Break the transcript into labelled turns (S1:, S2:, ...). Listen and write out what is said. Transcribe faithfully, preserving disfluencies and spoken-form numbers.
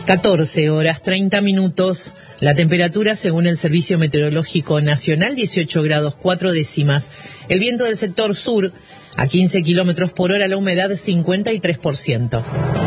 S1: catorce horas treinta minutos, la temperatura según el Servicio Meteorológico Nacional, dieciocho grados cuatro décimas. El viento del sector sur a quince kilómetros por hora, la humedad cincuenta y tres por ciento.